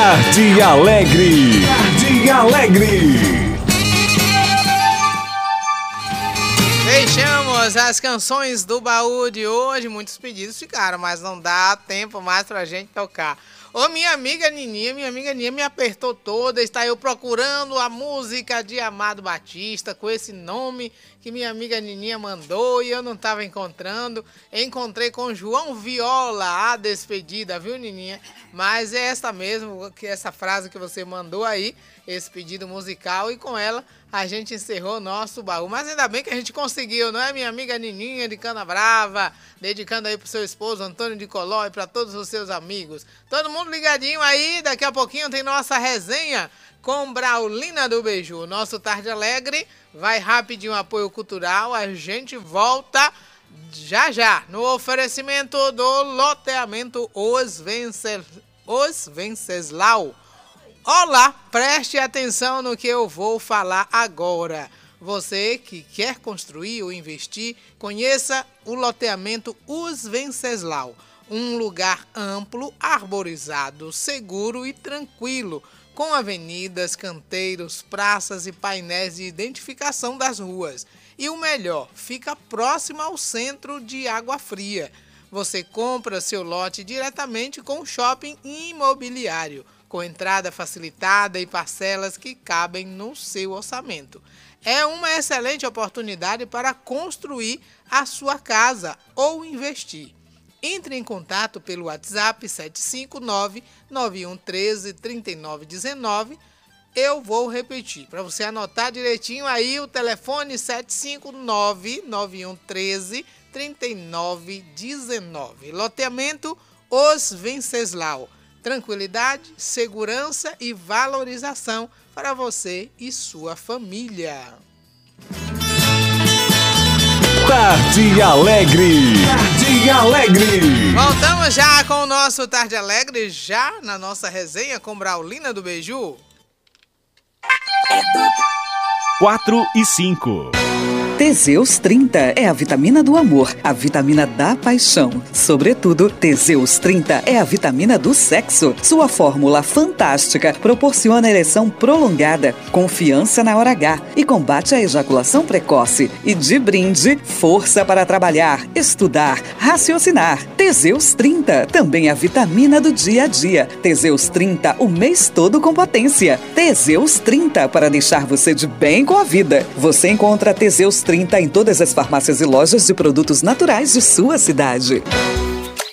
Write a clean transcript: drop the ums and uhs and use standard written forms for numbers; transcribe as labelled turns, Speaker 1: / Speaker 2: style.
Speaker 1: Tarde Alegre. Tarde Alegre.
Speaker 2: Fechamos as canções do baú de hoje. Muitos pedidos ficaram, mas não dá tempo mais pra gente tocar. Ô, minha amiga Nininha me apertou toda. Está eu procurando a música de Amado Batista com esse nome que minha amiga Nininha mandou e eu não estava encontrando. Encontrei com João Viola, a despedida, viu, Nininha? Mas é essa mesmo, que essa frase que você mandou aí, esse pedido musical, e com ela a gente encerrou o nosso baú. Mas ainda bem que a gente conseguiu, não é, minha amiga Nininha de Cana Brava? Dedicando aí pro seu esposo Antônio de Coló e para todos os seus amigos. Todo mundo ligadinho aí, daqui a pouquinho tem nossa resenha com Braulina do Beiju. Nosso Tarde Alegre vai rapidinho, apoio cultural, a gente volta já já no oferecimento do loteamento Os Venceslau. Olá, preste atenção no que eu vou falar agora. Você que quer construir ou investir, conheça o loteamento Os Venceslau. Um lugar amplo, arborizado, seguro e tranquilo, com avenidas, canteiros, praças e painéis de identificação das ruas. E o melhor, fica próximo ao centro de Água Fria. Você compra seu lote diretamente com o shopping imobiliário, com entrada facilitada e parcelas que cabem no seu orçamento. É uma excelente oportunidade para construir a sua casa ou investir. Entre em contato pelo WhatsApp 759-9113-3919. Eu vou repetir, para você anotar direitinho aí o telefone 759-9113-3919. Loteamento Os Venceslau. Tranquilidade, segurança e valorização para você e sua família.
Speaker 1: Tarde Alegre. Tarde Alegre.
Speaker 2: Voltamos já com o nosso Tarde Alegre, já na nossa resenha com Braulina do Beiju.
Speaker 1: 4 e 5.
Speaker 3: Teseus 30 é a vitamina do amor, a vitamina da paixão. Sobretudo, Teseus 30 é a vitamina do sexo. Sua fórmula fantástica proporciona ereção prolongada, confiança na hora H e combate a ejaculação precoce. E de brinde, força para trabalhar, estudar, raciocinar. Teseus 30, também a vitamina do dia a dia. Teseus 30, o mês todo com potência. Teseus 30, para deixar você de bem com a vida. Você encontra Teseus 30 em todas as farmácias e lojas de produtos naturais de sua cidade.